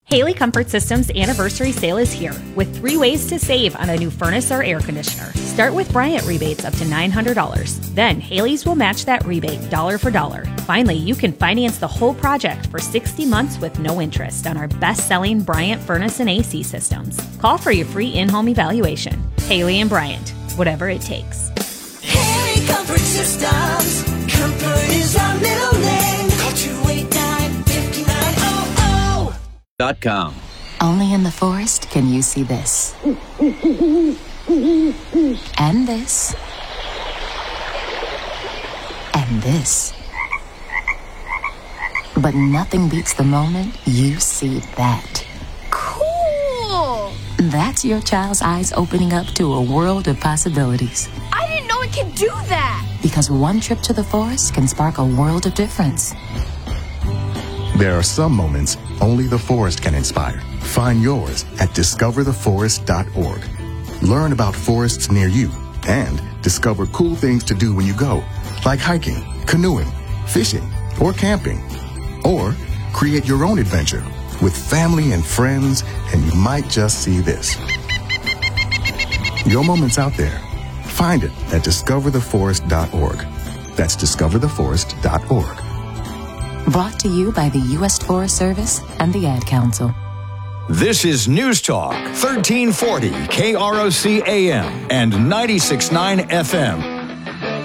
Haley Comfort Systems anniversary sale is here with 3 ways to save on a new furnace or air conditioner. Start with Bryant rebates up to $900. Then Haley's will match that rebate dollar for dollar. Finally, you can finance the whole project for 60 months with no interest on our best-selling Bryant furnace and AC systems. Call for your free in-home evaluation. Haley and Bryant, whatever it takes. Haley Comfort Systems. Comfort is our middle name. Call 289-5900. Only in the forest can you see this. And this. And this. But nothing beats the moment you see that. Cool! That's your child's eyes opening up to a world of possibilities. I didn't know it could do that! Because one trip to the forest can spark a world of difference. There are some moments only the forest can inspire. Find yours at discovertheforest.org. Learn about forests near you and discover cool things to do when you go, like hiking, canoeing, fishing, or camping. Or create your own adventure with family and friends, and you might just see this. Your moment's out there. Find it at discovertheforest.org. That's discovertheforest.org. Brought to you by the U.S. Forest Service and the Ad Council. This is News Talk, 1340 KROC AM and 96.9 FM.